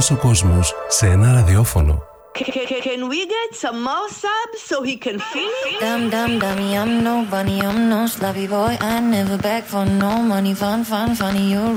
όλος ο κόσμος σε ένα ραδιόφωνο. Can we get some more subs so he can feel it? Dummy, I'm no bunny, I'm no sloppy boy. I never beg for no money, funny, you're